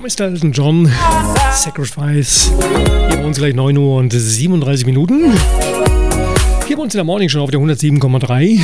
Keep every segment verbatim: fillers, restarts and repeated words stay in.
Mister Elton John, Sacrifice. Hier bei uns gleich neun Uhr und siebenunddreißig Minuten. Hier bei uns in der Morning Show auf der hundertsieben Komma drei.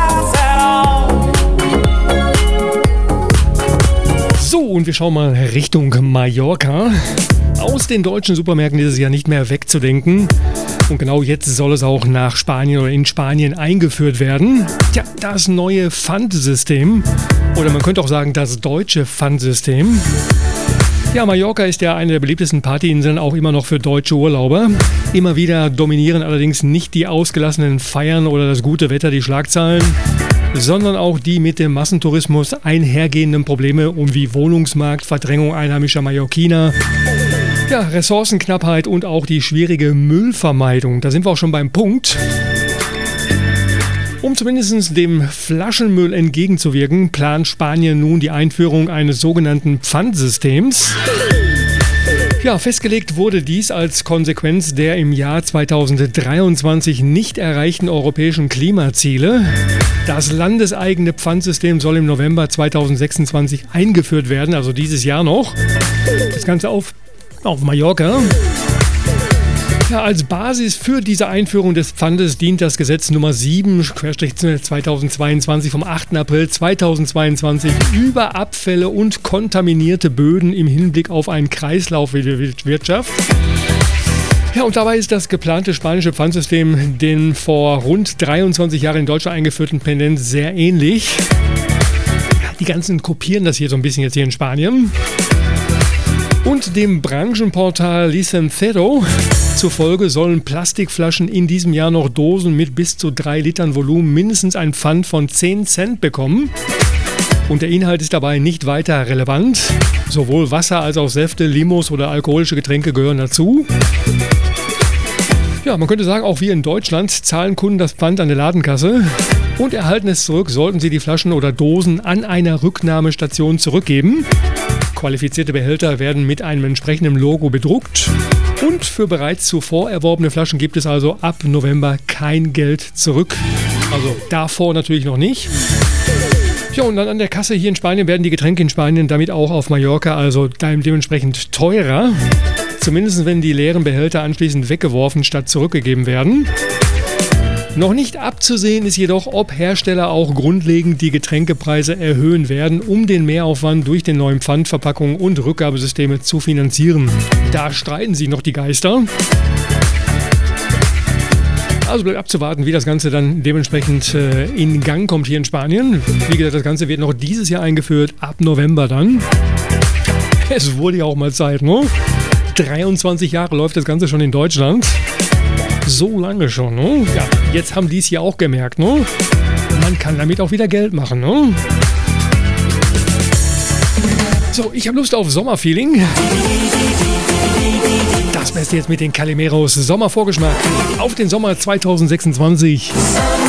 So, und wir schauen mal Richtung Mallorca. Aus den deutschen Supermärkten ist es ja nicht mehr wegzudenken. Und genau jetzt soll es auch nach Spanien oder in Spanien eingeführt werden. Tja, das neue Pfandsystem. Oder man könnte auch sagen, das deutsche Pfandsystem. Ja, Mallorca ist ja eine der beliebtesten Partyinseln, auch immer noch für deutsche Urlauber. Immer wieder dominieren allerdings nicht die ausgelassenen Feiern oder das gute Wetter die Schlagzeilen, sondern auch die mit dem Massentourismus einhergehenden Probleme um wie Wohnungsmarkt, Verdrängung einheimischer Mallorquiner, ja, Ressourcenknappheit und auch die schwierige Müllvermeidung. Da sind wir auch schon beim Punkt. Um zumindest dem Flaschenmüll entgegenzuwirken, plant Spanien nun die Einführung eines sogenannten Pfandsystems. Ja, festgelegt wurde dies als Konsequenz der im Jahr zweitausenddreiundzwanzig nicht erreichten europäischen Klimaziele. Das landeseigene Pfandsystem soll im November zweitausendsechsundzwanzig eingeführt werden, also dieses Jahr noch. Das Ganze auf, auf Mallorca. Ja, als Basis für diese Einführung des Pfandes dient das Gesetz Nummer sieben zweitausendzweiundzwanzig vom achten April zweitausendzweiundzwanzig über Abfälle und kontaminierte Böden im Hinblick auf eine Kreislaufwirtschaft. Ja, und dabei ist das geplante spanische Pfandsystem den vor rund dreiundzwanzig Jahren in Deutschland eingeführten Pendant sehr ähnlich. Die ganzen kopieren das hier so ein bisschen jetzt hier in Spanien. Und dem Branchenportal Licentero zufolge sollen Plastikflaschen in diesem Jahr noch Dosen mit bis zu drei Litern Volumen mindestens ein Pfand von zehn Cent bekommen. Und der Inhalt ist dabei nicht weiter relevant. Sowohl Wasser als auch Säfte, Limos oder alkoholische Getränke gehören dazu. Ja, man könnte sagen, auch wir in Deutschland zahlen Kunden das Pfand an der Ladenkasse und erhalten es zurück, sollten sie die Flaschen oder Dosen an einer Rücknahmestation zurückgeben. Qualifizierte Behälter werden mit einem entsprechenden Logo bedruckt. Und für bereits zuvor erworbene Flaschen gibt es also ab November kein Geld zurück. Also davor natürlich noch nicht. Ja, und dann an der Kasse hier in Spanien werden die Getränke in Spanien damit auch auf Mallorca also dementsprechend teurer. Zumindest wenn die leeren Behälter anschließend weggeworfen statt zurückgegeben werden. Noch nicht abzusehen ist jedoch, ob Hersteller auch grundlegend die Getränkepreise erhöhen werden, um den Mehraufwand durch den neuen Pfandverpackungen und Rückgabesysteme zu finanzieren. Da streiten sich noch die Geister. Also bleibt abzuwarten, wie das Ganze dann dementsprechend äh, in Gang kommt hier in Spanien. Wie gesagt, das Ganze wird noch dieses Jahr eingeführt, ab November dann. Es wurde ja auch mal Zeit, ne? dreiundzwanzig Jahre läuft das Ganze schon in Deutschland. So lange schon, ne? Ja, jetzt haben die es ja auch gemerkt, ne? Man kann damit auch wieder Geld machen, ne? So, ich habe Lust auf Sommerfeeling. Das Beste jetzt mit den Calimeros Sommervorgeschmack auf den Sommer zweitausendsechsundzwanzig.